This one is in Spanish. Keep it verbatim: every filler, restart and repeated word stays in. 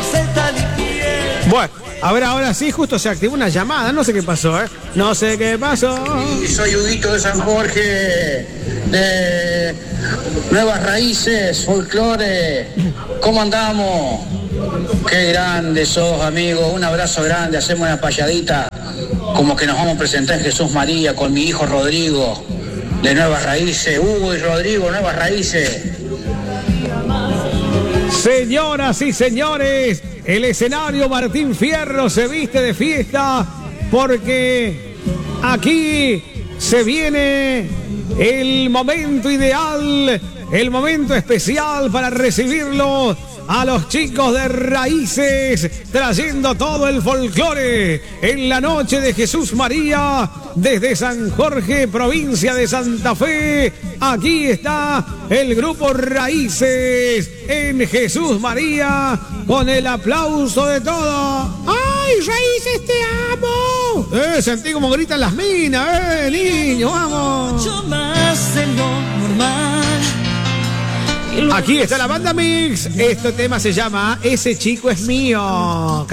Bueno, a ver, ahora sí, justo se activó una llamada, no sé qué pasó, ¿eh? No sé qué pasó. Y soy Huguito de San Jorge, de Nuevas Raíces, Folclore. ¿Cómo andamos? Qué grande sos, amigo. Un abrazo grande, hacemos una payadita, como que nos vamos a presentar en Jesús María con mi hijo Rodrigo, de Nuevas Raíces. Hugo y Rodrigo, Nuevas Raíces. Señoras y señores, el escenario Martín Fierro se viste de fiesta porque aquí se viene el momento ideal, el momento especial para recibirlo a los chicos de Raíces, trayendo todo el folclore en la noche de Jesús María desde San Jorge, provincia de Santa Fe. Aquí está el grupo Raíces en Jesús María con el aplauso de todos. ¡Ay, Raíces, te amo! ¡Eh, sentí como gritan las minas! ¡Eh, niño, vamos! Mucho más de lo normal. Aquí está la banda Mix. Este tema se llama Ese chico es mío.